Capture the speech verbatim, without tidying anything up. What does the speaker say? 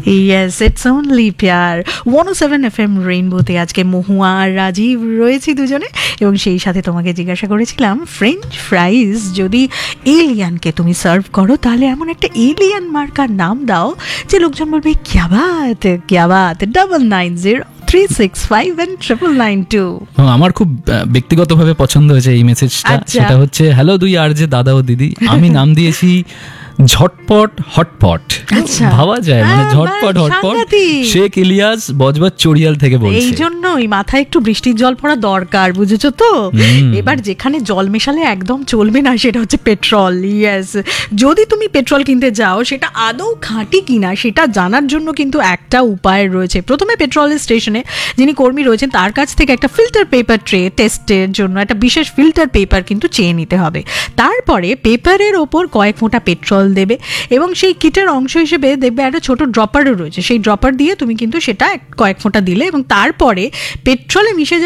Yes, it's only Pyaar. One O seven F M রেইনবোতে আজকে মহুয়া আর রাজীব রয়েছি দুজনে, এবং সেই সাথে তোমাকে জিজ্ঞাসা করেছিলাম ফ্রেঞ্চ ফ্রাইজ যদি এলিয়ানকে তুমি সার্ভ করো তাহলে এমন একটা এলিয়ান মার্কার নাম দাও যে লোকজন বলবে ক্যা বাত ক্যা Baat. Double nine zero three six five and triple nine two. আমার খুব আহ, ব্যক্তিগতভাবে পছন্দ হয়েছে এই মেসেজটা। আচ্ছা। সেটা হচ্ছে, হ্যালো দুই আর যে দাদা ও দিদি, আমি নাম দিয়েছি ঝটপট হটপট। আচ্ছা। ভাবা যায় মানে হ্যাঁ, ঝটপট বাহ, হটপট। সাংঘাতিক। শেখ ইলিয়াস বজবজ চড়িয়াল থেকে এই বলছে। জন্যই মাথায় একটু বৃষ্টির জল পড়া দরকার, বুঝেছো তো? হুম। এবার যেখানে জল মেশালে একদম চলবে না সেটা হচ্ছে পেট্রোল। ইয়েস, যদি তুমি পেট্রোল কিনতে যাও সেটা আদৌ খাঁটি কিনা সেটা জানার জন্য কিন্তু একটা উপায় রয়েছে। প্রথমে পেট্রোলের স্টেশনে যিনি কর্মী রয়েছেন তার কাছ থেকে একটা ফিল্টার পেপার ট্রে টেস্টের জন্য একটা বিশেষ ফিল্টার পেপার কিন্তু চেয়ে নিতে হবে। তারপরে পেপারের ওপর কয়েক ফোঁটা পেট্রোল দেবে, এবং সেই কিটের অংশ হিসেবে দেখবে একটা ছোট ড্রপারও রয়েছে। সেই ড্রপার দিয়ে তুমি কিন্তু সেটা কয়েক ফোঁটা দিলে এবং তারপরে পেট্রোলে মিশে